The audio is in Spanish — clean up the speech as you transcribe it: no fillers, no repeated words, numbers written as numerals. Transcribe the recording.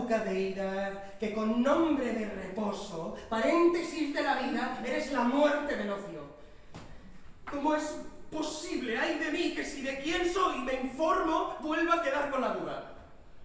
caduca deidad, que con nombre de reposo, paréntesis de la vida, eres la muerte del ocio. ¿Cómo es posible, ay de mí, que si de quién soy me informo, vuelva a quedar con la duda?